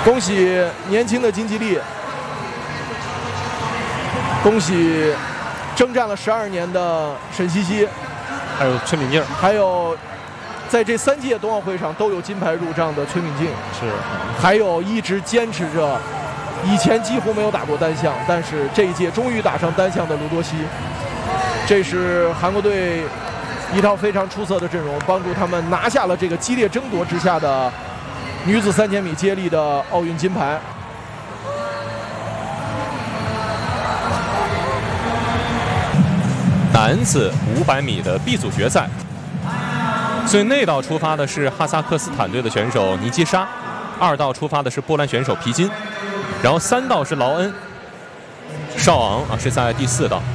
恭喜年轻的金吉利，恭喜征战了12年的沈西西， 还有崔敏静， 还有在这3届冬奥会上都有金牌入账的崔敏静， 是， 还有一直坚持着，以前几乎没有打过单项，但是这一届终于打上单项的卢多西。这是韩国队一套非常出色的阵容，帮助他们拿下了这个激烈争夺之下的女子3000米接力的奥运金牌。 男子500米的 B 组决赛，最内道出发的是哈萨克斯坦队的选手尼基沙，2道出发的是波兰选手皮金，然后3道是劳恩，邵昂是在第4道。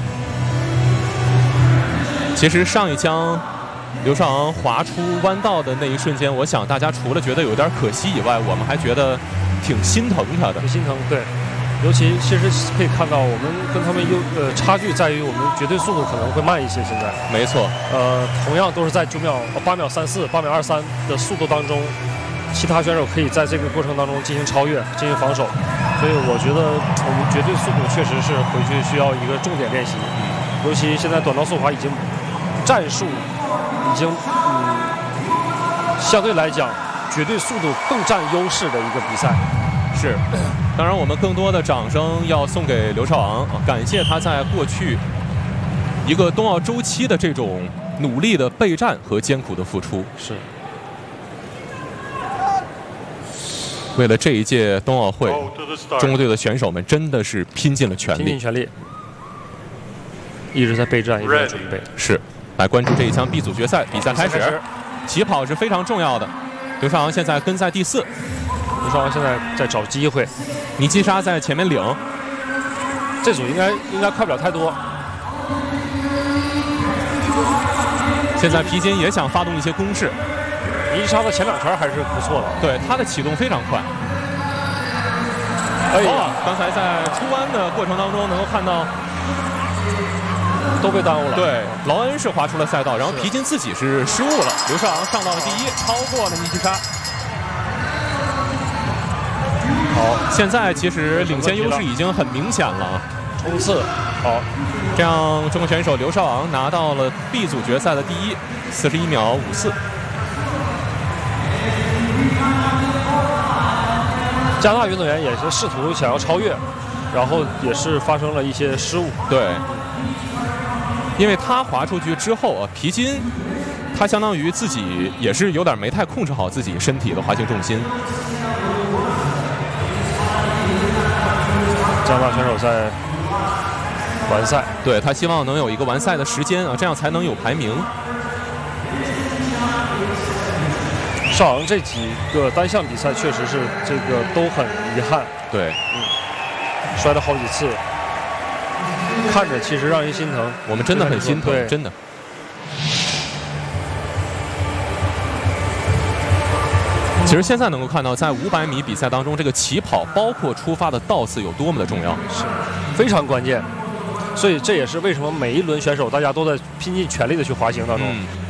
其实上一枪刘少昂滑出弯道的那一瞬间，我想大家除了觉得有点可惜以外，我们还觉得挺心疼他的。 挺心疼，对。尤其其实可以看到，我们跟他们差距在于我们绝对速度可能会慢一些。现在没错， 同样都是在8秒34、8秒23的速度当中，其他选手可以在这个过程当中进行超越、进行防守。所以我觉得我们绝对速度确实是回去需要一个重点练习。尤其现在短道速滑已经战术已经相对来讲绝对速度更占优势的一个比赛。 是，当然我们更多的掌声要送给刘少昂，感谢他在过去一个冬奥周期的这种努力的备战和艰苦的付出。 是， 为了这一届冬奥会，中国队的选手们真的是拼尽了全力， 拼尽全力，一直在备战，一直在准备。 是，来关注这一项 B 组决赛，比赛开始，起跑是非常重要的。刘少昂现在跟在第4。 刘少昂现在在找机会， 尼基沙在前面领， 这组应该快不了太多。 现在皮金也想发动一些攻势， 尼基沙的前2圈还是不错的， 对他的启动非常快。刚才在出弯的过程当中能够看到都被耽误了。 对，劳恩是滑出了赛道，然后皮金自己是失误了。刘少昂上到了第1，超过了尼基沙。好，现在其实领先优势已经很明显了。 冲刺，好， 这样中国选手刘少昂拿到了 B 组决赛的第1，41秒54。 加拿大运动员也是试图想要超越，然后也是发生了一些失误。 对，因为他滑出去之后皮金他相当于自己也是有点没太控制好自己身体的滑行重心。 加拿大选手在完赛， 对他希望能有一个完赛的时间这样才能有排名。 邵昂这几个单项比赛确实是这个都很遗憾， 对， 摔了好几次，看着其实让人心疼。 我们真的很心疼，真的。其实现在能够看到，在500米比赛当中，这个起跑包括出发的道次有多么的重要， 是非常关键。所以这也是为什么每一轮选手大家都在拼尽全力的去滑行当中。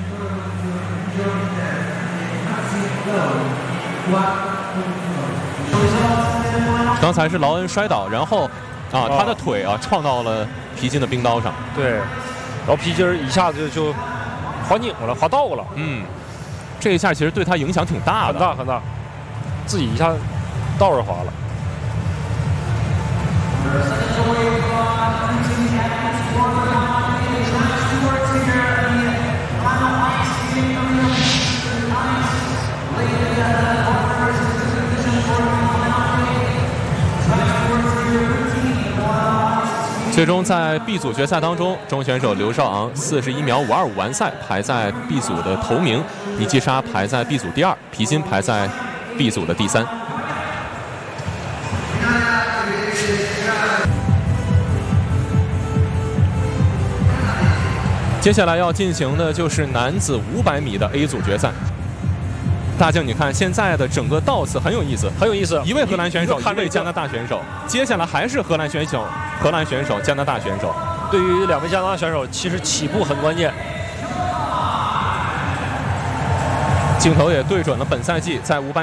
刚才是劳恩摔倒，然后他的腿撞到了皮金的冰刀上。 对，然后皮筋一下子就滑拧了，滑倒了。 这一下其实对他影响挺大的， 很大很大，自己一下倒着滑了。 最终在 B 组决赛当中，中国选手刘少昂41秒525完赛，排在 B 组的头名；尼基沙排在 B 组第2，皮金排在 B 组的第3。接下来要进行的就是男子500米的 A 组决赛。大静，你看现在的整个道次很有意思， 很有意思。 一位荷兰选手，一位加拿大选手，接下来还是荷兰选手、加拿大选手。 对于2位加拿大选手，其实起步很关键。 镜头也对准了本赛季在500